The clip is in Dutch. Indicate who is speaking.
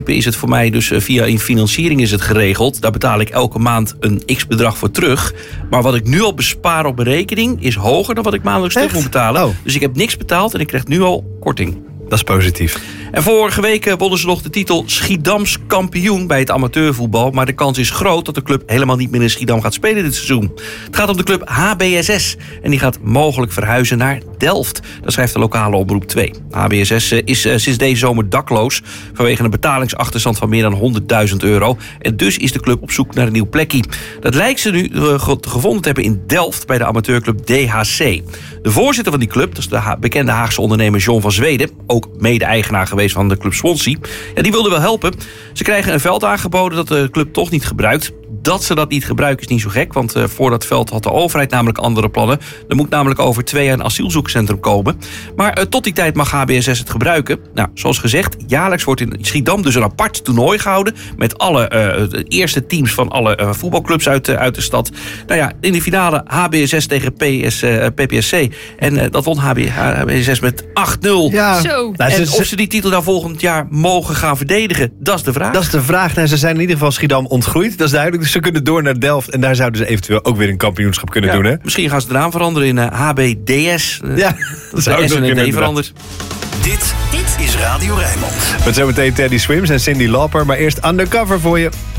Speaker 1: is het voor mij dus via een financiering is het geregeld. Daar betaal ik elke maand een x-bedrag voor terug. Maar wat ik nu al bespaar op mijn rekening is hoger dan wat ik maandelijks terug moet betalen.
Speaker 2: Oh.
Speaker 1: Dus ik heb niks betaald en ik krijg nu al korting.
Speaker 2: Dat is positief.
Speaker 1: En vorige week wonnen ze nog de titel Schiedams kampioen bij het amateurvoetbal. Maar de kans is groot dat de club helemaal niet meer in Schiedam gaat spelen dit seizoen. Het gaat om de club HBSS. En die gaat mogelijk verhuizen naar Delft. Dat schrijft de lokale omroep 2. HBSS is sinds deze zomer dakloos vanwege een betalingsachterstand van meer dan €100.000. En dus is de club op zoek naar een nieuw plekje. Dat lijkt ze nu gevonden te hebben in Delft bij de amateurclub DHC. De voorzitter van die club, dat is de bekende Haagse ondernemer John van Zweden, ook mede-eigenaar geweest van de club Swansea. Ja, die wilde wel helpen. Ze krijgen een veld aangeboden dat de club toch niet gebruikt. Dat ze dat niet gebruiken is niet zo gek, want voor dat veld had de overheid namelijk andere plannen. Er moet namelijk over 2 jaar een asielzoekerscentrum komen. Maar tot die tijd mag HBSS het gebruiken. Nou, zoals gezegd, jaarlijks wordt in Schiedam dus een apart toernooi gehouden met alle eerste teams van alle voetbalclubs uit de stad. Nou ja, in de finale HBSS tegen PPSC. En dat won HBSS met 8-0.
Speaker 2: Ja.
Speaker 3: Zo.
Speaker 1: En of ze die titel nou volgend jaar mogen gaan verdedigen, dat is de vraag.
Speaker 2: Dat is de vraag. Nou, ze zijn in ieder geval Schiedam ontgroeid. Dat is duidelijk. Dus ze kunnen door naar Delft. En daar zouden ze eventueel ook weer een kampioenschap kunnen doen. Hè?
Speaker 1: Misschien gaan ze de naam veranderen in HBDS.
Speaker 2: Ja,
Speaker 1: dat zou S en D veranderd.
Speaker 4: Dit is Radio Rijnmond.
Speaker 2: Met zometeen Teddy Swims en Cyndi Lauper. Maar eerst Undercover voor je.